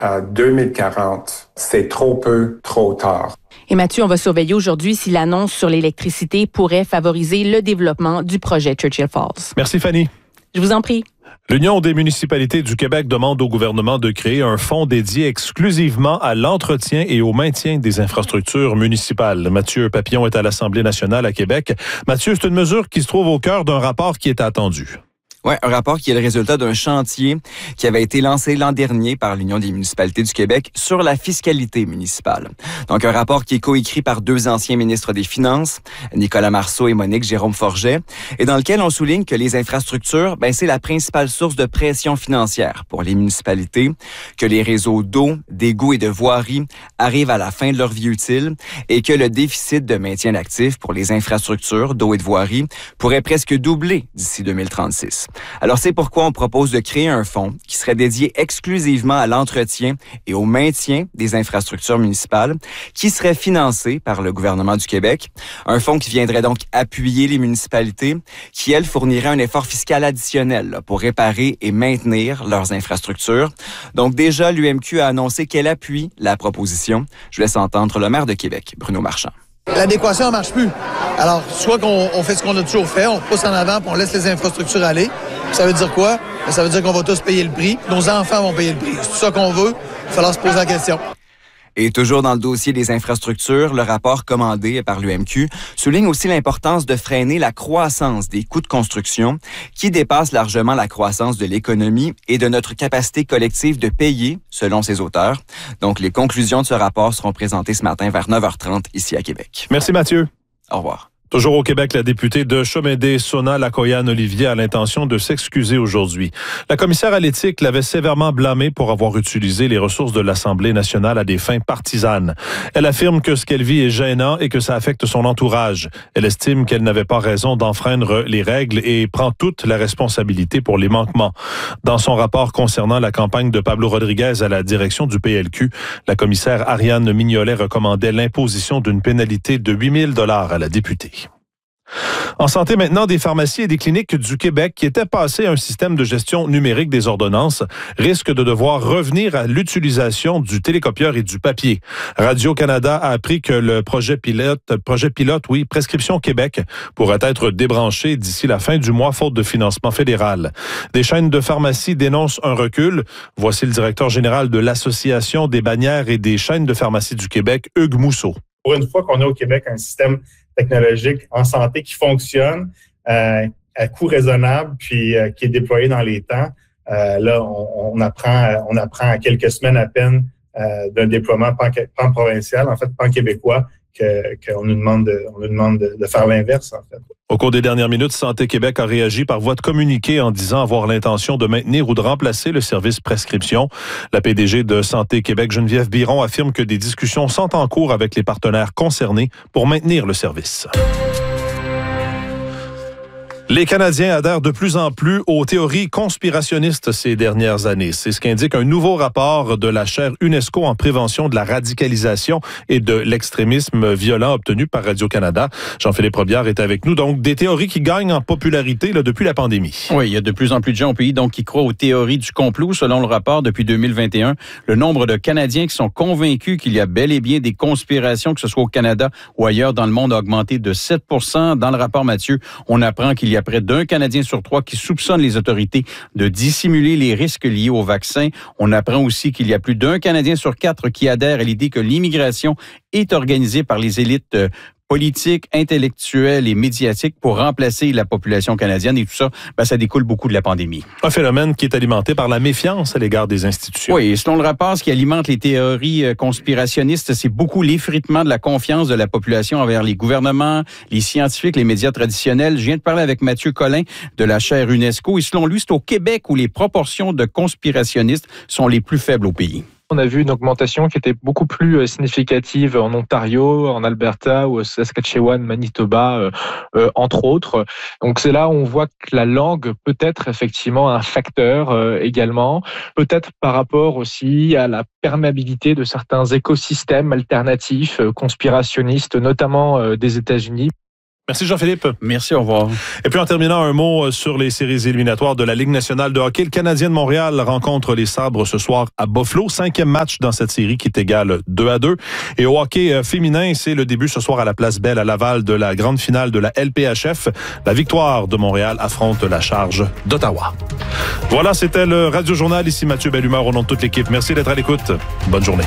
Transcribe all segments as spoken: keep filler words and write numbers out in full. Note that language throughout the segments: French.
à deux mille quarante, c'est trop peu, trop tard. Et Mathieu, on va surveiller aujourd'hui si l'annonce sur l'électricité pourrait favoriser le développement du projet Churchill Falls. Merci Fanny. Je vous en prie. L'Union des municipalités du Québec demande au gouvernement de créer un fonds dédié exclusivement à l'entretien et au maintien des infrastructures municipales. Mathieu Papillon est à l'Assemblée nationale à Québec. Mathieu, c'est une mesure qui se trouve au cœur d'un rapport qui est attendu. Oui, un rapport qui est le résultat d'un chantier qui avait été lancé l'an dernier par l'Union des municipalités du Québec sur la fiscalité municipale. Donc, un rapport qui est coécrit par deux anciens ministres des Finances, Nicolas Marceau et Monique Jérôme-Forget, et dans lequel on souligne que les infrastructures, ben, c'est la principale source de pression financière pour les municipalités, que les réseaux d'eau, d'égouts et de voirie arrivent à la fin de leur vie utile et que le déficit de maintien d'actifs pour les infrastructures d'eau et de voirie pourrait presque doubler d'ici deux mille trente-six. Alors, c'est pourquoi on propose de créer un fonds qui serait dédié exclusivement à l'entretien et au maintien des infrastructures municipales, qui serait financé par le gouvernement du Québec. Un fonds qui viendrait donc appuyer les municipalités, qui, elles, fourniraient un effort fiscal additionnel là, pour réparer et maintenir leurs infrastructures. Donc, déjà, l'U M Q a annoncé qu'elle appuie la proposition. Je vous laisse entendre le maire de Québec, Bruno Marchand. L'adéquation ne marche plus. Alors, soit qu'on on fait ce qu'on a toujours fait, on pousse en avant, puis on laisse les infrastructures aller. Ça veut dire quoi? Ça veut dire qu'on va tous payer le prix. Nos enfants vont payer le prix. C'est ça qu'on veut. Il va falloir se poser la question. Et toujours dans le dossier des infrastructures, le rapport commandé par l'U M Q souligne aussi l'importance de freiner la croissance des coûts de construction qui dépasse largement la croissance de l'économie et de notre capacité collective de payer, selon ses auteurs. Donc, les conclusions de ce rapport seront présentées ce matin vers neuf heures trente ici à Québec. Merci Mathieu. Au revoir. Toujours au Québec, la députée de Chomedey, Sona Lakoyan-Olivier, a l'intention de s'excuser aujourd'hui. La commissaire à l'éthique l'avait sévèrement blâmée pour avoir utilisé les ressources de l'Assemblée nationale à des fins partisanes. Elle affirme que ce qu'elle vit est gênant et que ça affecte son entourage. Elle estime qu'elle n'avait pas raison d'enfreindre les règles et prend toute la responsabilité pour les manquements. Dans son rapport concernant la campagne de Pablo Rodriguez à la direction du P L Q, la commissaire Ariane Mignolet recommandait l'imposition d'une pénalité de huit mille dollars à la députée. En santé maintenant, des pharmacies et des cliniques du Québec qui étaient passées à un système de gestion numérique des ordonnances risquent de devoir revenir à l'utilisation du télécopieur et du papier. Radio-Canada a appris que le projet pilote, projet pilote, oui, Prescription Québec, pourrait être débranché d'ici la fin du mois faute de financement fédéral. Des chaînes de pharmacies dénoncent un recul. Voici le directeur général de l'Association des bannières et des chaînes de pharmacie du Québec, Hugues Mousseau. Pour une fois qu'on a au Québec un système technologique en santé qui fonctionne euh, à coût raisonnable puis euh, qui est déployé dans les temps. Euh, là, on, on apprend on apprend à quelques semaines à peine euh, d'un déploiement pan, pan provincial, en fait pan québécois, que qu'on nous demande de, on nous demande de, de faire l'inverse en fait. Au cours des dernières minutes, Santé Québec a réagi par voie de communiqué en disant avoir l'intention de maintenir ou de remplacer le service prescription. La P D G de Santé Québec, Geneviève Biron, affirme que des discussions sont en cours avec les partenaires concernés pour maintenir le service. Les Canadiens adhèrent de plus en plus aux théories conspirationnistes ces dernières années. C'est ce qu'indique un nouveau rapport de la chaire UNESCO en prévention de la radicalisation et de l'extrémisme violent obtenu par Radio-Canada. Jean-Philippe Robillard est avec nous. Donc, des théories qui gagnent en popularité là, depuis la pandémie. Oui, il y a de plus en plus de gens au pays donc, qui croient aux théories du complot. Selon le rapport, depuis deux mille vingt et un, le nombre de Canadiens qui sont convaincus qu'il y a bel et bien des conspirations, que ce soit au Canada ou ailleurs dans le monde, a augmenté de sept pour cent. Dans le rapport, Mathieu, on apprend qu'il y a près d'un Canadien sur trois qui soupçonne les autorités de dissimuler les risques liés au vaccin. On apprend aussi qu'il y a plus d'un Canadien sur quatre qui adhère à l'idée que l'immigration est organisée par les élites politiques, intellectuelles et médiatiques pour remplacer la population canadienne. Et tout ça, ben, ça découle beaucoup de la pandémie. Un phénomène qui est alimenté par la méfiance à l'égard des institutions. Oui, et selon le rapport, ce qui alimente les théories conspirationnistes, c'est beaucoup l'effritement de la confiance de la population envers les gouvernements, les scientifiques, les médias traditionnels. Je viens de parler avec Mathieu Collin de la chaire UNESCO. Et selon lui, c'est au Québec où les proportions de conspirationnistes sont les plus faibles au pays. On a vu une augmentation qui était beaucoup plus significative en Ontario, en Alberta ou au Saskatchewan, Manitoba, euh, euh, entre autres. Donc c'est là où on voit que la langue peut être effectivement un facteur euh, également, peut-être par rapport aussi à la perméabilité de certains écosystèmes alternatifs, euh, conspirationnistes, notamment euh, des États-Unis. Merci Jean-Philippe. Merci, au revoir. Et puis en terminant, un mot sur les séries éliminatoires de la Ligue nationale de hockey. Le Canadien de Montréal rencontre les Sabres ce soir à Buffalo. Cinquième match dans cette série qui est égale deux à deux. Et au hockey féminin, c'est le début ce soir à la Place Belle à Laval de la grande finale de la L P H F. La Victoire de Montréal affronte la Charge d'Ottawa. Voilà, c'était le Radio Journal. Ici Mathieu Bellumeur au nom de toute l'équipe. Merci d'être à l'écoute. Bonne journée.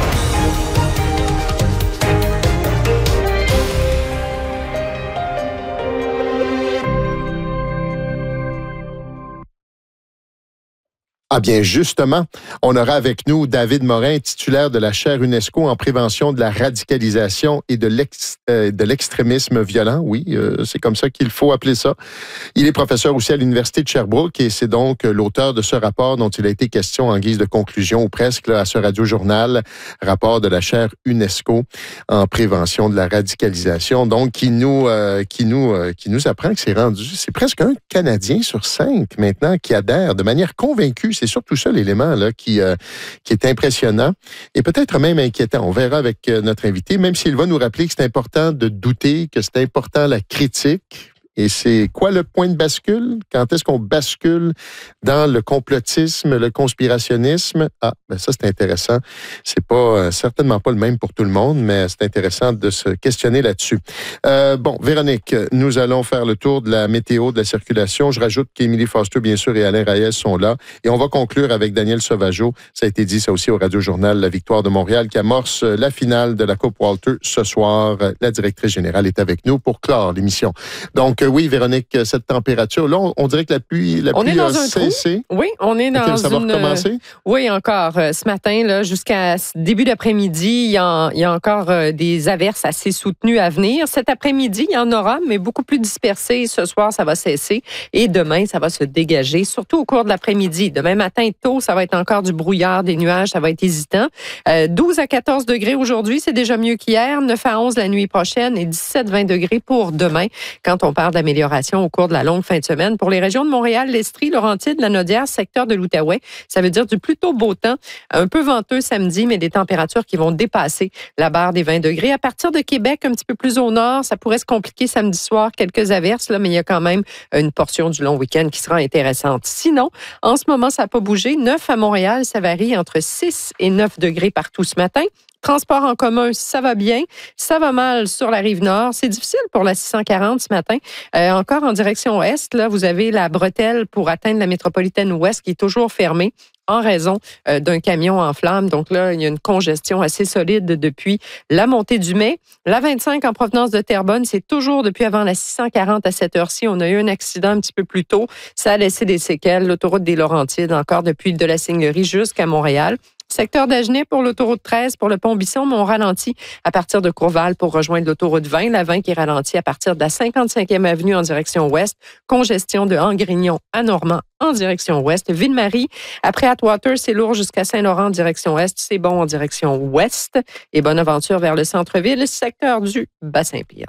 Ah bien, justement, on aura avec nous David Morin, titulaire de la chaire UNESCO en prévention de la radicalisation et de, l'ex, euh, de l'extrémisme violent. Oui, euh, c'est comme ça qu'il faut appeler ça. Il est professeur aussi à l'Université de Sherbrooke et c'est donc l'auteur de ce rapport dont il a été question en guise de conclusion ou presque là, à ce radio-journal, rapport de la chaire UNESCO en prévention de la radicalisation. Donc, qui nous, euh, qui nous, euh, qui nous apprend que c'est rendu, c'est presque un Canadien sur cinq maintenant qui adhère de manière convaincue. C'est surtout ça l'élément là qui, euh, qui est impressionnant et peut-être même inquiétant. On verra avec euh, notre invité, même s'il va nous rappeler que c'est important de douter, que c'est important la critique. Et c'est quoi le point de bascule? Quand est-ce qu'on bascule dans le complotisme, le conspirationnisme? Ah, ben ça, c'est intéressant. C'est pas euh, certainement pas le même pour tout le monde, mais c'est intéressant de se questionner là-dessus. Euh, bon, Véronique, nous allons faire le tour de la météo, de la circulation. Je rajoute qu'Émilie Foster, bien sûr, et Alain Reyes sont là. Et on va conclure avec Daniel Sauvageau. Ça a été dit, ça aussi, au Radio-Journal, la Victoire de Montréal, qui amorce la finale de la Coupe Walter ce soir. La directrice générale est avec nous pour clore l'émission. Donc, oui, Véronique, cette température, là, on, on dirait que la pluie, la on pluie est dans a un cessé. Trou. Oui, on est dans okay, ça une... va recommencer? Oui, encore. Euh, ce matin, là, jusqu'à début d'après-midi, il y a, il y a encore euh, des averses assez soutenues à venir. Cet après-midi, il y en aura, mais beaucoup plus dispersées. Ce soir, ça va cesser. Et demain, ça va se dégager, surtout au cours de l'après-midi. Demain matin, tôt, ça va être encore du brouillard, des nuages, ça va être hésitant. Euh, douze à quatorze degrés aujourd'hui, c'est déjà mieux qu'hier. neuf à onze la nuit prochaine et dix-sept à vingt degrés pour demain, quand on parle d'amélioration au cours de la longue fin de semaine. Pour les régions de Montréal, l'Estrie, Laurentides, la Naudière, secteur de l'Outaouais, ça veut dire du plutôt beau temps, un peu venteux samedi, mais des températures qui vont dépasser la barre des vingt degrés. À partir de Québec, un petit peu plus au nord, ça pourrait se compliquer samedi soir, quelques averses, là, mais il y a quand même une portion du long week-end qui sera intéressante. Sinon, en ce moment, ça n'a pas bougé. neuf à Montréal, ça varie entre six et neuf degrés partout ce matin. Transport en commun, ça va bien. Ça va mal sur la Rive-Nord. C'est difficile pour la six cent quarante ce matin. Euh, encore en direction ouest, là, vous avez la bretelle pour atteindre la métropolitaine ouest qui est toujours fermée en raison euh, d'un camion en flammes. Donc là, il y a une congestion assez solide depuis la montée du Mai. La vingt-cinq en provenance de Terrebonne, c'est toujours depuis avant la six cent quarante à cette heure-ci. On a eu un accident un petit peu plus tôt. Ça a laissé des séquelles. L'autoroute des Laurentides, encore depuis de la Seigneurie jusqu'à Montréal. Secteur d'Agenais pour l'autoroute treize, pour le pont Bisson, mais on ralentit à partir de Courval pour rejoindre l'autoroute vingt. La vingt qui ralentit à partir de la cinquante-cinquième avenue en direction ouest. Congestion de Angrignon à Normand en direction ouest. Ville-Marie, après Atwater, c'est lourd jusqu'à Saint-Laurent en direction est. C'est bon en direction ouest. Et Bonaventure vers le centre-ville, secteur du Bas-Saint-Pierre.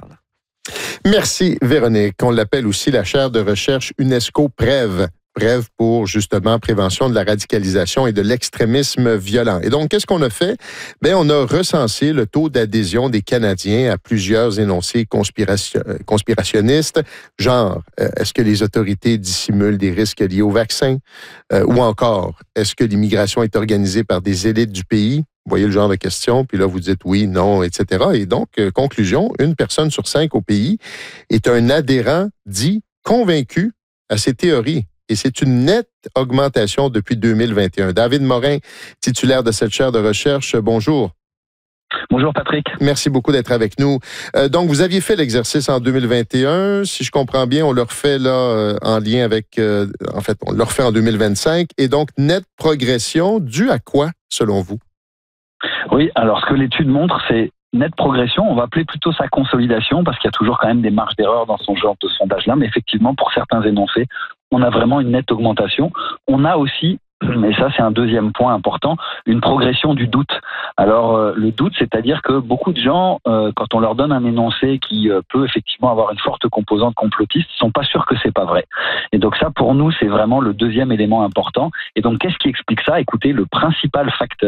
Merci, Véronique. On l'appelle aussi la chaire de recherche UNESCO Prève. Bref, pour justement prévention de la radicalisation et de l'extrémisme violent. Et donc, qu'est-ce qu'on a fait? Bien, on a recensé le taux d'adhésion des Canadiens à plusieurs énoncés conspiration, conspirationnistes, genre, euh, est-ce que les autorités dissimulent des risques liés au vaccin? Euh, ou encore, est-ce que l'immigration est organisée par des élites du pays? Vous voyez le genre de questions, puis là, vous dites oui, non, et cetera. Et donc, euh, conclusion, une personne sur cinq au pays est un adhérent dit convaincu à ces théories. Et c'est une nette augmentation depuis deux mille vingt et un. David Morin, titulaire de cette chaire de recherche, bonjour. Bonjour Patrick. Merci beaucoup d'être avec nous. Euh, donc, vous aviez fait l'exercice en deux mille vingt et un. Si je comprends bien, on le refait là euh, en lien avec... Euh, en fait, on le refait en deux mille vingt-cinq. Et donc, nette progression due à quoi, selon vous? Oui, alors ce que l'étude montre, c'est nette progression. On va appeler plutôt ça consolidation parce qu'il y a toujours quand même des marges d'erreur dans ce genre de sondage-là. Mais effectivement, pour certains énoncés, on a vraiment une nette augmentation. On a aussi, et ça c'est un deuxième point important, une progression du doute. Alors euh, le doute, c'est-à-dire que beaucoup de gens, euh, quand on leur donne un énoncé qui euh, peut effectivement avoir une forte composante complotiste, sont pas sûrs que c'est pas vrai. Et donc ça, pour nous, c'est vraiment le deuxième élément important. Et donc qu'est-ce qui explique ça? Écoutez, le principal facteur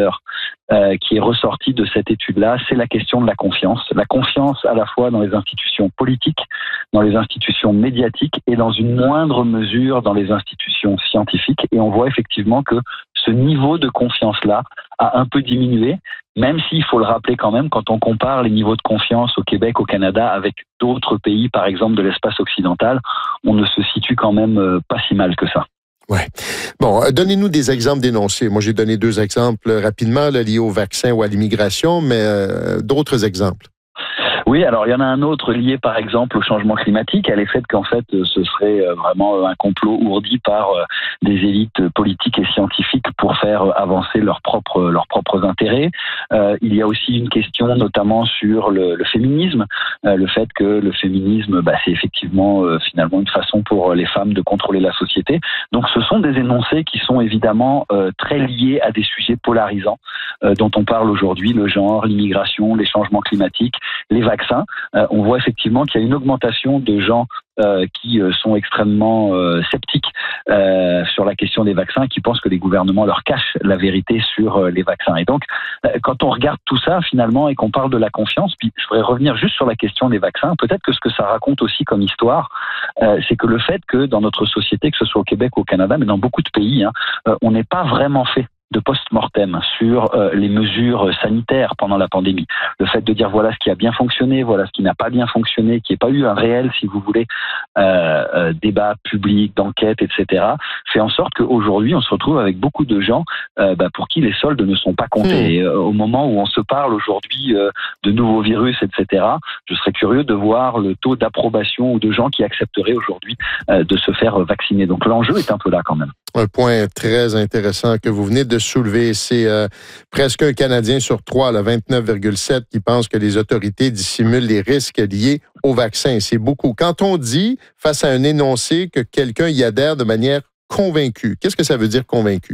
euh, qui est ressorti de cette étude-là, c'est la question de la confiance. La confiance à la fois dans les institutions politiques, dans les institutions médiatiques et dans une moindre mesure dans les institutions scientifiques. Et on voit effectivement que ce niveau de confiance-là a un peu diminué, même s'il faut le rappeler quand même, quand on compare les niveaux de confiance au Québec, au Canada, avec d'autres pays, par exemple de l'espace occidental, on ne se situe quand même pas si mal que ça. Ouais. Bon, donnez-nous des exemples d'énoncés. Moi, j'ai donné deux exemples rapidement là, liés au vaccin ou à l'immigration, mais euh, d'autres exemples. Oui, alors il y en a un autre lié par exemple au changement climatique, à l'effet qu'en fait ce serait vraiment un complot ourdi par des élites politiques et scientifiques pour faire avancer leurs propres leurs propres intérêts. Euh, il y a aussi une question notamment sur le, le féminisme, euh, le fait que le féminisme, bah, c'est effectivement euh, finalement une façon pour les femmes de contrôler la société. Donc ce sont des énoncés qui sont évidemment euh, très liés à des sujets polarisants euh, dont on parle aujourd'hui, le genre, l'immigration, les changements climatiques, les vaccins. Euh, on voit effectivement qu'il y a une augmentation de gens euh, qui euh, sont extrêmement euh, sceptiques euh, sur la question des vaccins, qui pensent que les gouvernements leur cachent la vérité sur euh, les vaccins. Et donc, euh, quand on regarde tout ça finalement et qu'on parle de la confiance, puis je voudrais revenir juste sur la question des vaccins, peut-être que ce que ça raconte aussi comme histoire, euh, c'est que le fait que dans notre société, que ce soit au Québec ou au Canada, mais dans beaucoup de pays, hein, euh, on n'est pas vraiment fait de post-mortem sur euh, les mesures sanitaires pendant la pandémie. Le fait de dire voilà ce qui a bien fonctionné, voilà ce qui n'a pas bien fonctionné, qu'il n'y ait pas eu un réel, si vous voulez, euh, euh, débat public, d'enquête, et cetera, fait en sorte qu'aujourd'hui, on se retrouve avec beaucoup de gens euh, bah, pour qui les soldes ne sont pas comptés. Mmh. Et, euh, au moment où on se parle aujourd'hui euh, de nouveaux virus, et cetera, je serais curieux de voir le taux d'approbation ou de gens qui accepteraient aujourd'hui euh, de se faire vacciner. Donc l'enjeu est un peu là quand même. Un point très intéressant que vous venez de soulever, c'est euh, presque un Canadien sur trois, là, vingt-neuf virgule sept, qui pense que les autorités dissimulent les risques liés au vaccin. C'est beaucoup. Quand on dit, face à un énoncé, que quelqu'un y adhère de manière convaincue, qu'est-ce que ça veut dire convaincu?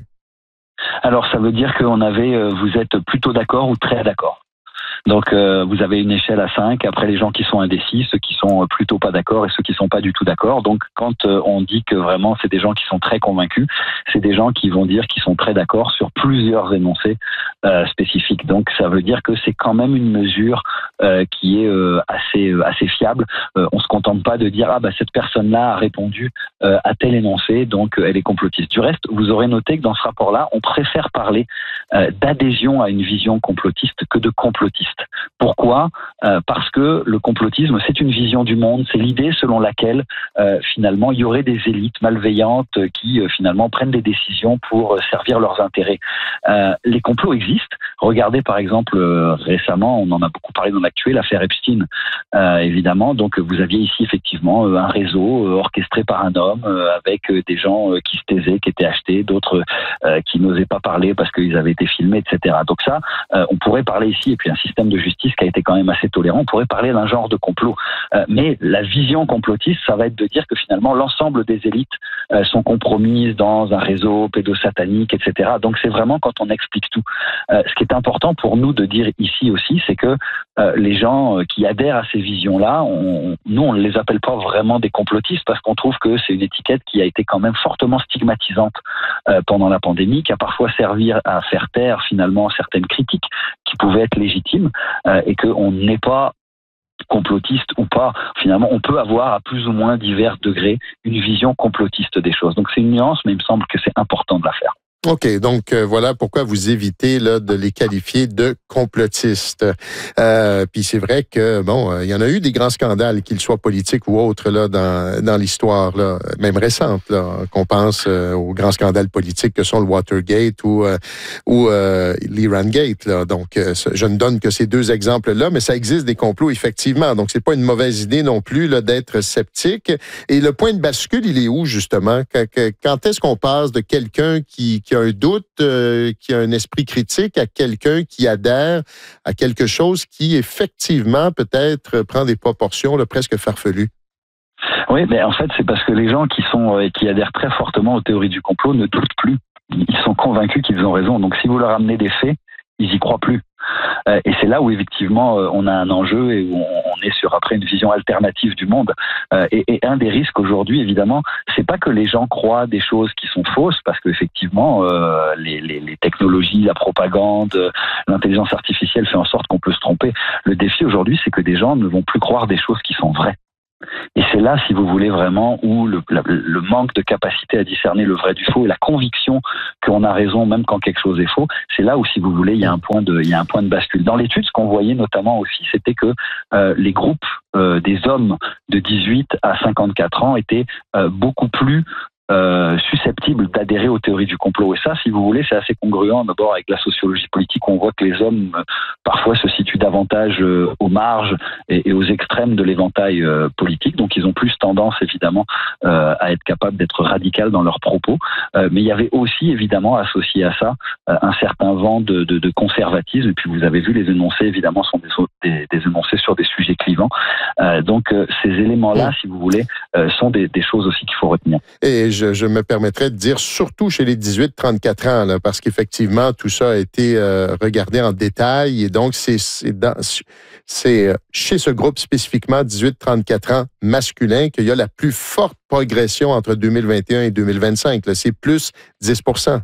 Alors, ça veut dire qu'on avait, euh, vous êtes plutôt d'accord ou très d'accord. Donc, euh, vous avez une échelle à cinq. Après, les gens qui sont indécis, ceux qui sont plutôt pas d'accord et ceux qui sont pas du tout d'accord. Donc, quand euh, on dit que vraiment c'est des gens qui sont très convaincus, c'est des gens qui vont dire qu'ils sont très d'accord sur plusieurs énoncés euh, spécifiques. Donc, ça veut dire que c'est quand même une mesure euh, qui est euh, assez euh, assez fiable. Euh, on se contente pas de dire ah bah cette personne-là a répondu euh, à tel énoncé, donc euh, elle est complotiste. Du reste, vous aurez noté que dans ce rapport-là, on préfère parler euh, d'adhésion à une vision complotiste que de complotiste. Pourquoi ? euh, Parce que le complotisme, c'est une vision du monde, c'est l'idée selon laquelle euh, finalement il y aurait des élites malveillantes qui euh, finalement prennent des décisions pour euh, servir leurs intérêts. Euh, les complots existent. Regardez par exemple euh, récemment, on en a beaucoup parlé dans l'actuel, l'affaire Epstein, euh, évidemment. Donc vous aviez ici effectivement euh, un réseau euh, orchestré par un homme euh, avec euh, des gens euh, qui se taisaient, qui étaient achetés, d'autres euh, qui n'osaient pas parler parce qu'ils avaient été filmés, et cetera. Donc ça, euh, on pourrait parler ici, et puis un système de justice qui a été quand même assez tolérant, on pourrait parler d'un genre de complot. Euh, mais la vision complotiste, ça va être de dire que finalement l'ensemble des élites euh, sont compromises dans un réseau pédosatanique, et cetera. Donc c'est vraiment quand on explique tout. Euh, ce qui est important pour nous de dire ici aussi, c'est que euh, les gens qui adhèrent à ces visions-là, on, nous on ne les appelle pas vraiment des complotistes parce qu'on trouve que c'est une étiquette qui a été quand même fortement stigmatisante euh, pendant la pandémie, qui a parfois servi à faire taire finalement certaines critiques qui pouvaient être légitimes. Euh, et qu'on n'est pas complotiste ou pas. Finalement, on peut avoir à plus ou moins divers degrés une vision complotiste des choses. Donc c'est une nuance, mais il me semble que c'est important de la faire. OK, donc euh, voilà pourquoi vous évitez là, de les qualifier de complotistes. Euh, puis c'est vrai que, bon, il euh, y en a eu des grands scandales, qu'ils soient politiques ou autres, là, dans, dans l'histoire, là, même récente, là, qu'on pense euh, aux grands scandales politiques que sont le Watergate ou, euh, ou euh, l'Irangate. Là. Donc, euh, je ne donne que ces deux exemples-là, mais ça existe des complots, effectivement. Donc, c'est pas une mauvaise idée non plus là, d'être sceptique. Et le point de bascule, il est où, justement? Quand est-ce qu'on passe de quelqu'un qui, qui a un doute, euh, qui a un esprit critique, à quelqu'un qui adhère à quelque chose qui, effectivement, peut-être prend des proportions là, presque farfelues? Oui, mais en fait, c'est parce que les gens qui sont euh, qui adhèrent très fortement aux théories du complot ne doutent plus. Ils sont convaincus qu'ils ont raison. Donc, si vous leur amenez des faits, ils y croient plus. Euh, et c'est là où effectivement euh, on a un enjeu et où on, on est sur après une vision alternative du monde. Euh, et, et un des risques aujourd'hui, évidemment, c'est pas que les gens croient des choses qui sont fausses, parce qu'effectivement, euh, les, les, les technologies, la propagande, l'intelligence artificielle fait en sorte qu'on peut se tromper. Le défi aujourd'hui, c'est que des gens ne vont plus croire des choses qui sont vraies. Et c'est là, si vous voulez, vraiment où le, la, le manque de capacité à discerner le vrai du faux et la conviction qu'on a raison même quand quelque chose est faux, c'est là où, si vous voulez, il y a un point de, il y a un point de bascule. Dans l'étude, ce qu'on voyait notamment aussi, c'était que euh, les groupes euh, des hommes de dix-huit à cinquante-quatre ans étaient euh, beaucoup plus Euh, susceptibles d'adhérer aux théories du complot. Et ça, si vous voulez, c'est assez congruent d'abord avec la sociologie politique. On voit que les hommes euh, parfois se situent davantage euh, aux marges et, et aux extrêmes de l'éventail euh, politique. Donc ils ont plus tendance évidemment euh, à être capables d'être radicaux dans leurs propos. Euh, mais il y avait aussi évidemment associé à ça euh, un certain vent de, de, de conservatisme. Et puis vous avez vu, les énoncés évidemment sont des, des, des énoncés sur des sujets clivants. Euh, donc euh, ces éléments-là, si vous voulez, euh, sont des, des choses aussi qu'il faut retenir. Et Je, je me permettrais de dire, surtout chez les dix-huit trente-quatre ans, là, parce qu'effectivement, tout ça a été euh, regardé en détail. Et donc, c'est, c'est, dans, c'est chez ce groupe spécifiquement, dix-huit trente-quatre ans masculin, qu'il y a la plus forte progression entre deux mille vingt et un et deux mille vingt-cinq. Là. C'est plus dix pour cent.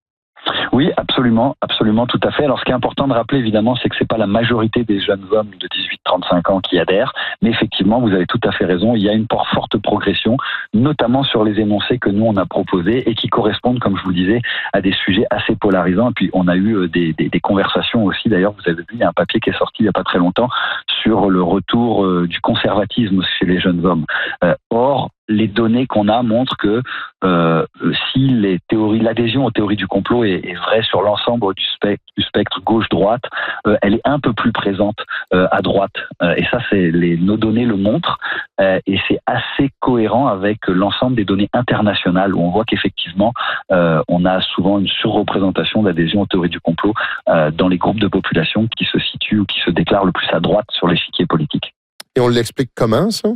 Oui, absolument, absolument, tout à fait. Alors, ce qui est important de rappeler, évidemment, c'est que c'est pas la majorité des jeunes hommes de dix-huit à trente-cinq ans qui adhèrent, mais effectivement, vous avez tout à fait raison, il y a une forte progression, notamment sur les énoncés que nous, on a proposés et qui correspondent, comme je vous disais, à des sujets assez polarisants. Et puis, on a eu des, des, des conversations aussi, d'ailleurs, vous avez vu, il y a un papier qui est sorti il y a pas très longtemps sur le retour euh, du conservatisme chez les jeunes hommes. Euh, or, les données qu'on a montrent que euh, si les théories, l'adhésion aux théories du complot est, est vraie sur l'ensemble du spectre, du spectre gauche-droite, euh, elle est un peu plus présente euh, à droite. Euh, et ça, c'est les, nos données le montrent. Euh, et c'est assez cohérent avec l'ensemble des données internationales où on voit qu'effectivement, euh, on a souvent une surreprésentation d'adhésion aux théories du complot euh, dans les groupes de population qui se situent ou qui se déclarent le plus à droite sur l'échiquier politique. Et on l'explique comment, ça?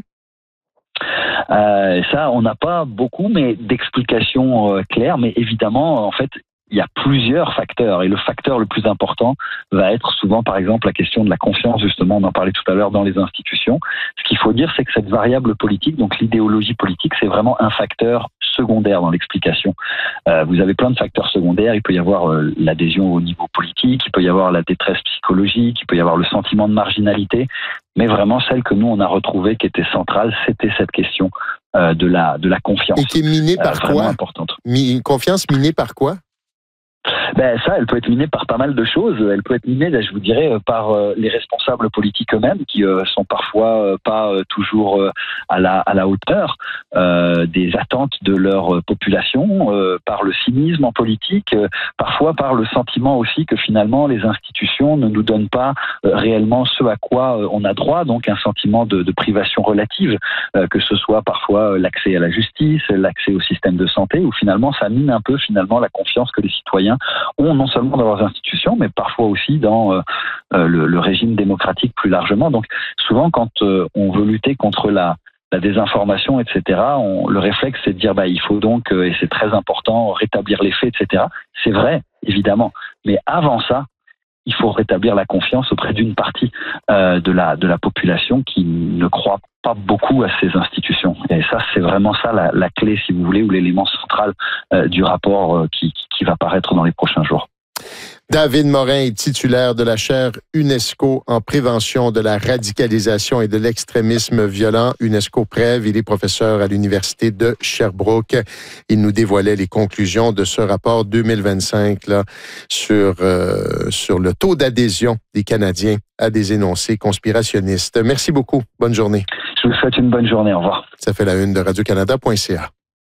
Euh, ça, on n'a pas beaucoup mais d'explications euh, claires, mais évidemment, en fait, il y a plusieurs facteurs et le facteur le plus important va être souvent, par exemple, la question de la confiance, justement, on en parlait tout à l'heure, dans les institutions. Ce qu'il faut dire, c'est que cette variable politique, donc l'idéologie politique, c'est vraiment un facteur secondaire dans l'explication. Euh, vous avez plein de facteurs secondaires, il peut y avoir euh, l'adhésion au niveau politique, il peut y avoir la détresse psychologique, il peut y avoir le sentiment de marginalité, mais vraiment celle que nous, on a retrouvée qui était centrale, c'était cette question euh, de la, de la confiance. Et qui est minée par euh, quoi? Importante. Mi- une confiance minée par quoi? Ben ça, elle peut être minée par pas mal de choses. Elle peut être minée, je vous dirais, par euh, les responsables politiques eux-mêmes, qui euh, sont parfois euh, pas euh, toujours euh, à la à la hauteur euh, des attentes de leur population, euh, par le cynisme en politique, euh, parfois par le sentiment aussi que finalement les institutions ne nous donnent pas euh, réellement ce à quoi euh, on a droit, donc un sentiment de, de privation relative, euh, que ce soit parfois l'accès à la justice, l'accès au système de santé, où finalement ça mine un peu finalement la confiance que les citoyens ont non seulement dans leurs institutions, mais parfois aussi dans euh, le, le régime démocratique plus largement. Donc souvent, quand euh, on veut lutter contre la, la désinformation, et cetera, on, le réflexe, c'est de dire bah, il faut donc, euh, et c'est très important, rétablir les faits, et cetera. C'est vrai, évidemment. Mais avant ça, il faut rétablir la confiance auprès d'une partie euh, de la de la population qui ne croit pas beaucoup à ces institutions. Et ça, c'est vraiment ça la, la clé, si vous voulez, ou l'élément central euh, du rapport euh, qui, qui va paraître dans les prochains jours. David Morin est titulaire de la chaire UNESCO en prévention de la radicalisation et de l'extrémisme violent. UNESCO Prèves, il est professeur à l'Université de Sherbrooke. Il nous dévoilait les conclusions de ce rapport deux mille vingt-cinq là, sur, euh, sur le taux d'adhésion des Canadiens à des énoncés conspirationnistes. Merci beaucoup. Bonne journée. Je vous souhaite une bonne journée. Au revoir. Ça fait la une de radio canada point c a.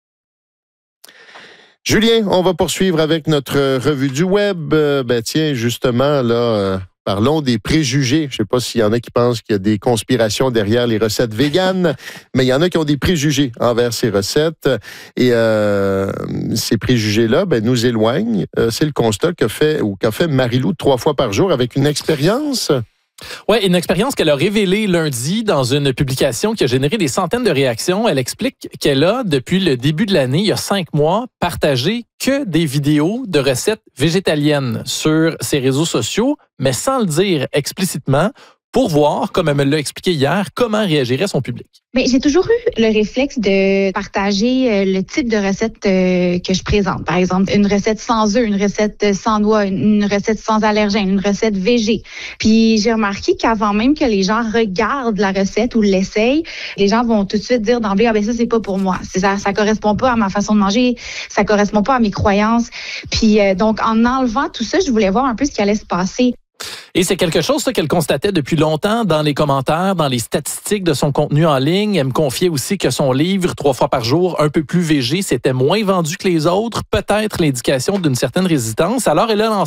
Julien, on va poursuivre avec notre revue du web. Euh, ben tiens, justement, là, euh, parlons des préjugés. Je ne sais pas s'il y en a qui pensent qu'il y a des conspirations derrière les recettes véganes, mais il y en a qui ont des préjugés envers ces recettes. Et euh, ces préjugés-là ben, nous éloignent. Euh, c'est le constat qu'a fait, ou qu'a fait Marie-Lou trois fois par jour avec une expérience. Oui, une expérience qu'elle a révélée lundi dans une publication qui a généré des centaines de réactions. Elle explique qu'elle a, depuis le début de l'année, il y a cinq mois, partagé que des vidéos de recettes végétaliennes sur ses réseaux sociaux, mais sans le dire explicitement, pour voir, comme elle me l'a expliqué hier, comment réagirait son public. Bien, j'ai toujours eu le réflexe de partager le type de recette que je présente. Par exemple, une recette sans œufs, une recette sans noix, une recette sans allergènes, une recette végé. Puis j'ai remarqué qu'avant même que les gens regardent la recette ou l'essayent, les gens vont tout de suite dire d'emblée, ah ben ça c'est pas pour moi, ça ça correspond pas à ma façon de manger, ça correspond pas à mes croyances. Puis euh, donc en enlevant tout ça, je voulais voir un peu ce qui allait se passer. Et c'est quelque chose ça, qu'elle constatait depuis longtemps dans les commentaires, dans les statistiques de son contenu en ligne. Elle me confiait aussi que son livre, trois fois par jour, un peu plus végé, c'était moins vendu que les autres, peut-être l'indication d'une certaine résistance. Alors elle a lancé